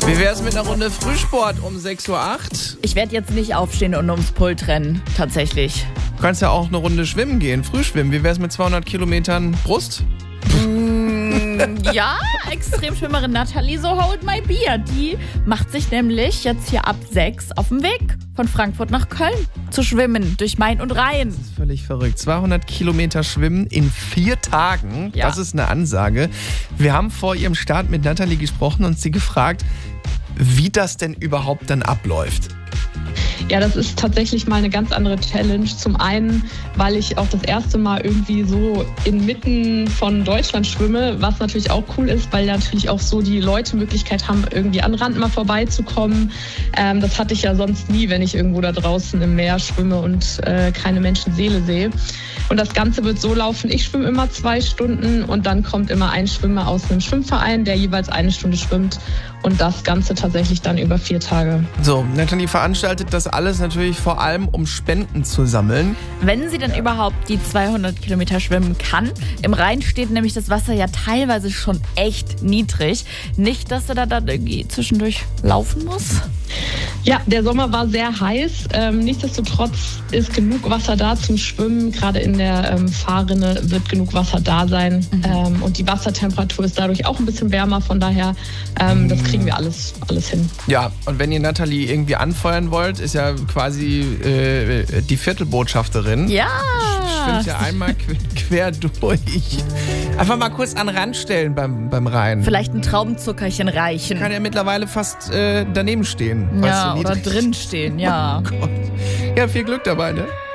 Wie wär's mit einer Runde Frühsport um 6:08 Uhr? Ich werde jetzt nicht aufstehen und ums Pult rennen, tatsächlich. Du kannst ja auch eine Runde schwimmen gehen, Frühschwimmen. Wie wär's mit 200 Kilometern Brust? Ja, Extremschwimmerin Nathalie, so hold my beer. Die macht sich nämlich jetzt hier ab 6 auf den Weg von Frankfurt nach Köln zu schwimmen durch Main und Rhein. Das ist völlig verrückt. 200 Kilometer schwimmen in 4 Tagen. Ja. Das ist eine Ansage. Wir haben vor ihrem Start mit Nathalie gesprochen und sie gefragt, wie das denn überhaupt dann abläuft. Ja, das ist tatsächlich mal eine ganz andere Challenge. Zum einen, weil ich auch das erste Mal irgendwie so inmitten von Deutschland schwimme, was natürlich auch cool ist, weil natürlich auch so die Leute Möglichkeit haben, irgendwie an Rand mal vorbeizukommen. Das hatte ich ja sonst nie, wenn ich irgendwo da draußen im Meer schwimme und keine Menschenseele sehe. Und das Ganze wird so laufen, ich schwimme immer 2 Stunden und dann kommt immer ein Schwimmer aus einem Schwimmverein, der jeweils 1 Stunde schwimmt und das Ganze tatsächlich dann über 4 Tage. So, Nathalie veranstaltet das alles natürlich vor allem, um Spenden zu sammeln. Wenn sie denn überhaupt die 200 Kilometer schwimmen kann. Im Rhein steht nämlich das Wasser ja teilweise schon echt niedrig. Nicht, dass sie da dann irgendwie zwischendurch laufen muss? Ja, der Sommer war sehr heiß. Nichtsdestotrotz ist genug Wasser da zum Schwimmen. Gerade in der Fahrrinne wird genug Wasser da sein. Und die Wassertemperatur ist dadurch auch ein bisschen wärmer. Von daher, das kriegen wir alles hin. Ja, und wenn ihr Nathalie irgendwie anfeuern wollt, ist ja quasi die Viertelbotschafterin. Ja. Schwimmt ja einmal quer durch. Einfach mal kurz an den Rand stellen beim Rhein. Vielleicht ein Traubenzuckerchen reichen. Kann ja mittlerweile fast daneben stehen. Ja, so oder niedrig. drin stehen, ja. Oh Gott. Ja, viel Glück dabei, ne?